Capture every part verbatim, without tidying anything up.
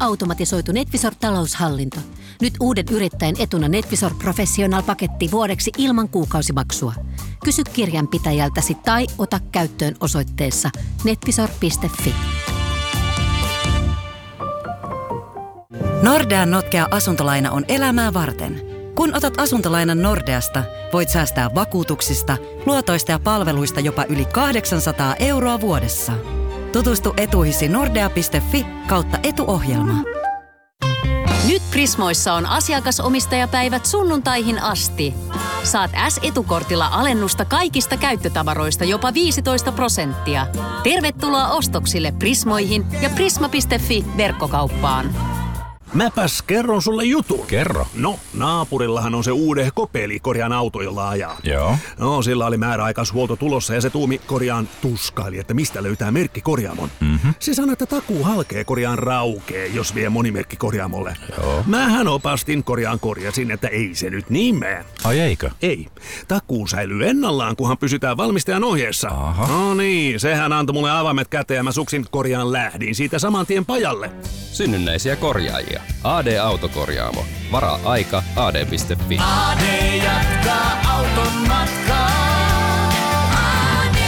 automatisoitu Netvisor-taloushallinto. Nyt uuden yrittäjän etuna Netvisor Professional-paketti vuodeksi ilman kuukausimaksua. Kysy kirjanpitäjältäsi tai ota käyttöön osoitteessa netvisor piste fi. Nordean notkea asuntolaina on elämää varten. Kun otat asuntolainan Nordeasta, voit säästää vakuutuksista, luotoista ja palveluista jopa yli kahdeksansataa euroa vuodessa. Tutustu etuihisi nordea piste fi kautta etuohjelma. Nyt Prismoissa on asiakasomistajapäivät sunnuntaihin asti. Saat S-etukortilla alennusta kaikista käyttötavaroista jopa viisitoista prosenttia. Tervetuloa ostoksille Prismoihin ja prisma piste fi verkkokauppaan. Mäpäs kerron sulle jutun. Kerro. No, naapurillahan on se uudehko peli korjaan auto, jolla ajaa. Joo. No, sillä oli määräaikaishuolto tulossa ja se tuumi korjaan tuskaili, että mistä löytää merkki korjaamon. Mm-hmm. Se sanoi, että takuu halkee korjaan raukee, jos vie monimerkki korjaamolle. Joo. Mähän opastin korjaan korjasin, että ei se nyt niin mene. Ai eikö? Ei. Takuu säilyy ennallaan, kunhan pysytään valmistajan ohjeessa. Aha. No niin, sehän antoi mulle avaimet käteen ja mä suksin korjaan lähdin siitä saman tien pajalle. Synnynnäisiä korjaajia. A D-autokorjaamo. Varaa aika A D piste fi. A D jatkaa auton matkaa. A D.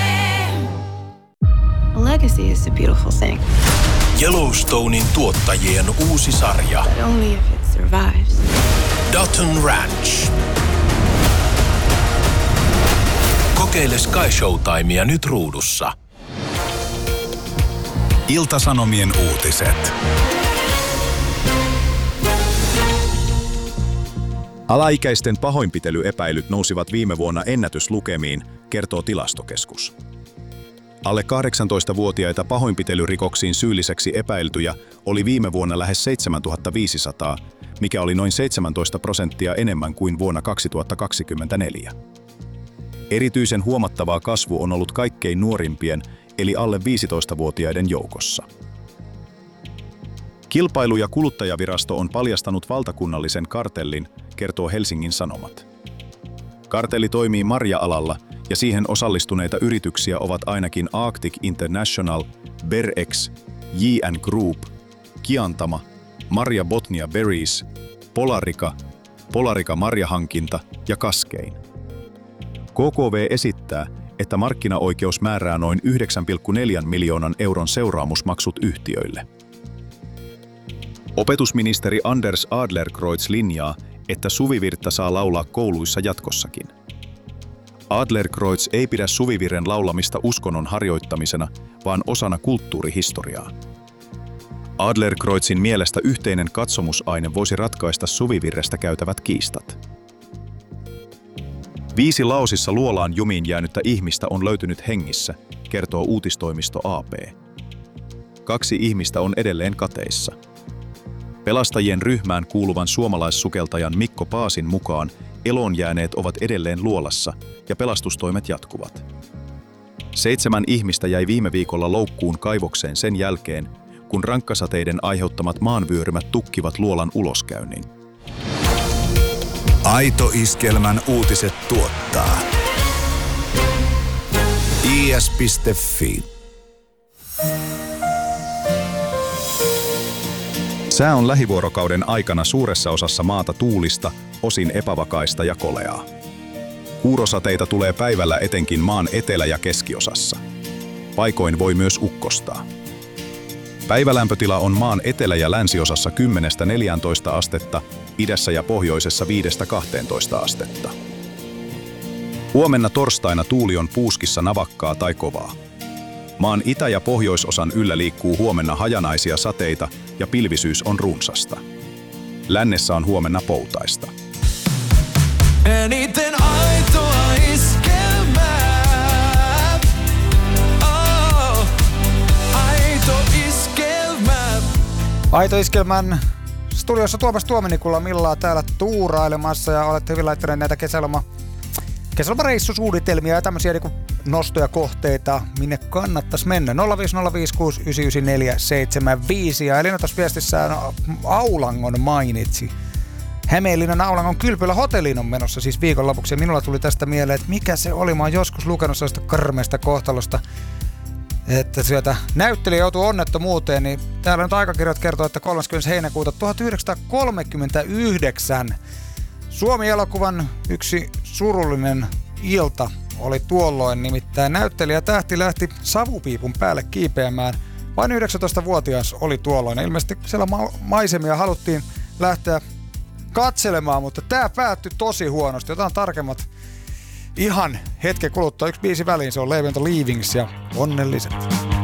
A legacy is a beautiful thing. Yellowstonein tuottajien uusi sarja. But only if it survives. Dutton Ranch. Kokeile Sky Showtimea nyt ruudussa. Ilta-Sanomien uutiset. Alaikäisten pahoinpitelyepäilyt nousivat viime vuonna ennätyslukemiin, kertoo Tilastokeskus. Alle kahdeksantoistavuotiaita pahoinpitelyrikoksiin syylliseksi epäiltyjä oli viime vuonna lähes seitsemäntuhattaviisisataa, mikä oli noin seitsemäntoista prosenttia enemmän kuin vuonna kaksituhattakaksikymmentäneljä. Erityisen huomattavaa kasvu on ollut kaikkein nuorimpien, eli alle viisitoistavuotiaiden joukossa. Kilpailu- ja kuluttajavirasto on paljastanut valtakunnallisen kartellin, kertoo Helsingin Sanomat. Kartelli toimii marja-alalla ja siihen osallistuneita yrityksiä ovat ainakin Arctic International, Berex, J and Group, Kiantama, Marja Botnia Berries, Polarica, Polarica Marjahankinta ja Kaskein. K K V esittää, että markkinaoikeus määrää noin yhdeksän pilkku neljä miljoonan euron seuraamusmaksut yhtiöille. Opetusministeri Anders Adlercreutz linjaa, että suvivirttä saa laulaa kouluissa jatkossakin. Adlercreutz ei pidä suvivirren laulamista uskonnon harjoittamisena, vaan osana kulttuurihistoriaa. Adlercreutzin mielestä yhteinen katsomusaine voisi ratkaista suvivirrestä käytävät kiistat. Viisi Laosissa luolaan jumiin jäänyttä ihmistä on löytynyt hengissä, kertoo uutistoimisto A P. Kaksi ihmistä on edelleen kateissa. Pelastajien ryhmään kuuluvan suomalaissukeltajan Mikko Paasin mukaan eloon jääneet ovat edelleen luolassa ja pelastustoimet jatkuvat. Seitsemän ihmistä jäi viime viikolla loukkuun kaivokseen sen jälkeen, kun rankkasateiden aiheuttamat maanvyörymät tukkivat luolan uloskäynnin. Aito Iskelmän uutiset tuottaa I S piste fi. Sää on lähivuorokauden aikana suuressa osassa maata tuulista, osin epävakaista ja koleaa. Kuurosateita tulee päivällä etenkin maan etelä- ja keskiosassa. Paikoin voi myös ukkostaa. Päivälämpötila on maan etelä- ja länsiosassa kymmenestä neljääntoista astetta, idässä ja pohjoisessa viidestä kahteentoista astetta. Huomenna torstaina tuuli on puuskissa navakkaa tai kovaa. Maan itä- ja pohjoisosan yllä liikkuu huomenna hajanaisia sateita ja pilvisyys on runsasta. Lännessä on huomenna poutaista. Eniten aitoa iskelmää. Oh, aito iskelmää. Aito Iskelmän studiossa Tuomas Tuominikulla Millaa täällä tuurailemassa ja olette hyvin laittaneet näitä kesäloma, kesälomareissusuunnitelmia ja tämmöisiä niinku nostoja kohteita, minne kannattaisi mennä. nolla viisi nolla viisi kuusi yhdeksän yhdeksän neljä seitsemän viisi ja Elina tuossa viestissään Aulangon mainitsi. Hämeenlinnan Aulangon Kylpylä hotelliin on menossa siis viikonlopuksi ja minulla tuli tästä mieleen, että mikä se oli. Mä oon joskus lukenut sellaista karmeista kohtalosta. että sieltä näyttelijä joutuu onnettomuuteen, niin täällä nyt aikakirjat kertoo, että kolmaskymmenes heinäkuuta tuhatyhdeksänsataakolmekymmentäyhdeksän Suomi-elokuvan yksi surullinen ilta oli tuolloin, nimittäin näyttelijä tähti lähti savupiipun päälle kiipeämään. Vain yhdeksäntoistavuotias oli tuolloin. Ilmeisesti siellä ma- maisemia haluttiin lähteä katselemaan, mutta tää päättyi tosi huonosti. Jotain tarkemmat ihan hetken kuluttua. Yksi biisi väliin, se on Leave and the Leavings ja Onnelliset.